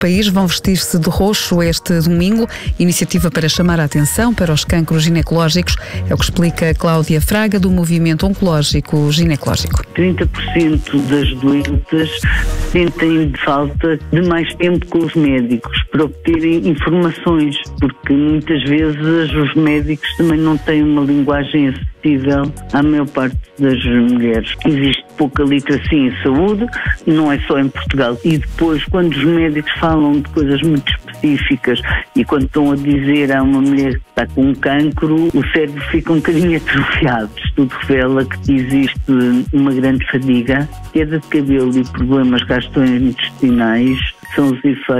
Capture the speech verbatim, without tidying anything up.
país vão vestir-se de roxo este domingo. Iniciativa para chamar a atenção para os cancros ginecológicos. É o que explica Cláudia Fraga, do Movimento Oncológico Ginecológico. trinta por cento das doentes sentem falta de mais tempo com os médicos para obterem informações, porque muitas vezes os médicos também não têm uma linguagem acessível à maior parte das mulheres. Existe pouca literacia em saúde, não é só em Portugal. E depois, quando os médicos falam de coisas muito específicas e quando estão a dizer a uma mulher que está com um cancro, o cérebro fica um bocadinho atrofiado. O estudo revela que existe uma grande fadiga, queda de cabelo e problemas gastrointestinais são os efeitos